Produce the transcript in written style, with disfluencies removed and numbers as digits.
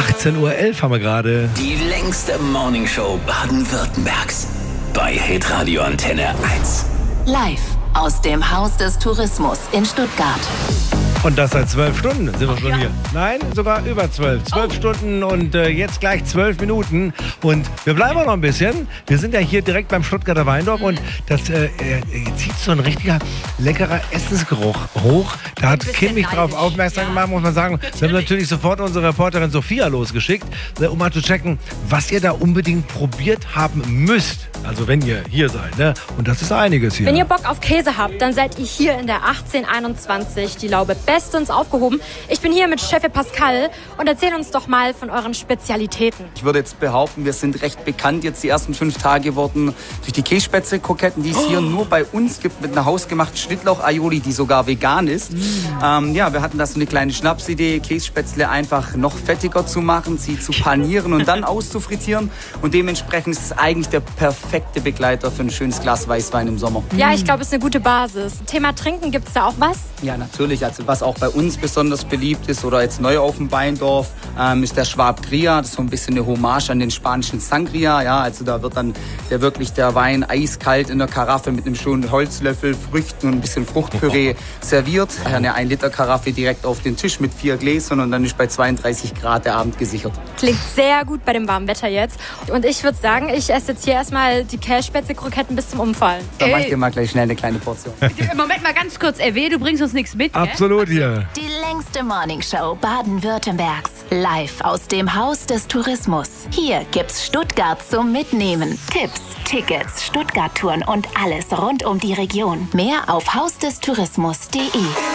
18:11 Uhr haben wir gerade. Die längste Morningshow Baden-Württembergs. Bei Hitradio Antenne 1. Live aus dem Haus des Tourismus in Stuttgart. Und das seit 12 Stunden sind wir schon hier. Nein, sogar über 12. 12 Stunden und jetzt gleich 12 Minuten. Und wir bleiben noch ein bisschen. Wir sind ja hier direkt beim Stuttgarter Weindorf und das zieht so ein richtiger leckerer Essensgeruch hoch. Da hat Kim mich darauf aufmerksam gemacht, muss man sagen. Wir haben natürlich sofort unsere Reporterin Sophia losgeschickt, um mal zu checken, was ihr da unbedingt probiert haben müsst. Also wenn ihr hier seid, ne? Und das ist einiges hier. Wenn ihr Bock auf Käse habt, dann seid ihr hier in der 1821, die Laube, bestens aufgehoben. Ich bin hier mit Chef Pascal und erzähl uns doch mal von euren Spezialitäten. Ich würde jetzt behaupten, wir sind recht bekannt jetzt die ersten 5 Tage wurden durch die Kässpätzle-Kroketten, die es hier nur bei uns gibt, mit einer hausgemachten Schnittlauch-Aioli, die sogar vegan ist. Ja, wir hatten da so eine kleine Schnapsidee, Kässpätzle einfach noch fettiger zu machen, sie zu panieren und dann auszufrittieren. Und dementsprechend ist es eigentlich der perfekte Begleiter für ein schönes Glas Weißwein im Sommer. Ja, ich glaube, es ist eine gute Basis. Thema Trinken, gibt es da auch was? Ja, natürlich. Also was auch bei uns besonders beliebt ist oder jetzt neu auf dem Weindorf, ist der Schwab Gria. Das ist so ein bisschen eine Hommage an den spanischen Sangria. Ja, also da wird dann der Wein eiskalt in der Karaffe mit einem schönen Holzlöffel, Früchten und ein bisschen Fruchtpüree serviert. Eine 1-Liter-Karaffe direkt auf den Tisch mit 4 Gläsern und dann ist bei 32 Grad der Abend gesichert. Klingt sehr gut bei dem warmen Wetter jetzt. Und ich würde sagen, ich esse jetzt hier erstmal die Kässpätzle-Kroketten bis zum Umfallen. Dann mach ich dir mal gleich schnell eine kleine Portion. Moment mal ganz kurz, du bringst uns nichts mit, Absolut hier. Die längste Morningshow Baden-Württembergs. Live aus dem Haus des Tourismus. Hier gibt's Stuttgart zum Mitnehmen. Tipps, Tickets, Stuttgart-Touren und alles rund um die Region. Mehr auf hausdestourismus.de.